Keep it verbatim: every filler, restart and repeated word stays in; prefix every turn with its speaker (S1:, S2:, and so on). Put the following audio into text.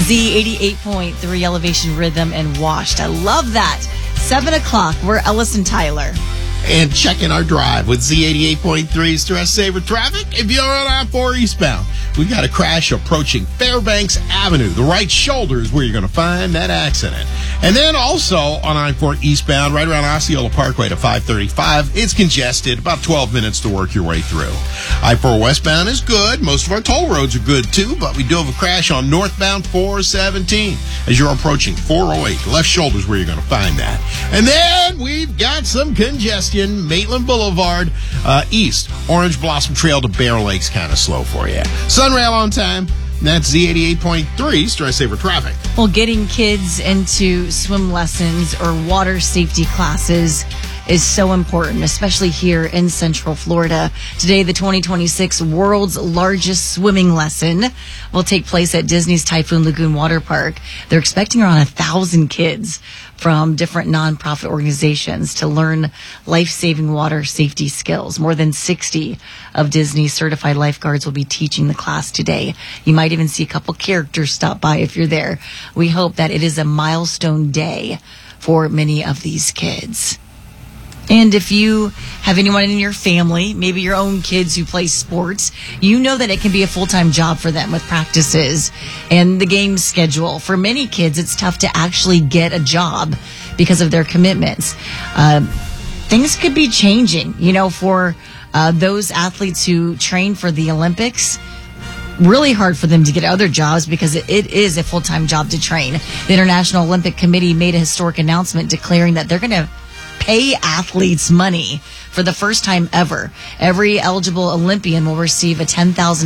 S1: Z eighty-eight point three Elevation Rhythm and Washed. I love that. seven o'clock. We're Ellis and Tyler.
S2: And checking our drive with Z eighty-eight point three Stress Saver Traffic. If you're on I four eastbound, we got a crash approaching Fairbanks Avenue. The right shoulder is where you're going to find that accident. And then also on I four eastbound, right around Osceola Parkway to five thirty-five, it's congested. About twelve minutes to work your way through. I four westbound is good. Most of our toll roads are good too, but we do have a crash on northbound four seventeen. As you're approaching four oh eight, left shoulder is where you're going to find that. And then we've got some congestion. Maitland Boulevard, uh, east. Orange Blossom Trail to Bear Lake's kind of slow for you. Sunrail on time. That's Z eighty-eight point three Stress Saver Traffic.
S1: Well, getting kids into swim lessons or water safety classes is so important, especially here in Central Florida. Today, the twenty twenty-six world's largest swimming lesson will take place at Disney's Typhoon Lagoon Water Park. They're expecting around a thousand kids from different nonprofit organizations to learn life-saving water safety skills. More than sixty of Disney's certified lifeguards will be teaching the class today. You might even see a couple characters stop by if you're there. We hope that it is a milestone day for many of these kids. And if you have anyone in your family, maybe your own kids who play sports, you know that it can be a full-time job for them with practices and the game schedule. For many kids, it's tough to actually get a job because of their commitments. Uh, things could be changing, you know, for uh, those athletes who train for the Olympics. Really hard for them to get other jobs because it, it is a full-time job to train. The International Olympic Committee made a historic announcement declaring that they're going to pay athletes money for the first time ever. Every eligible Olympian will receive a ten thousand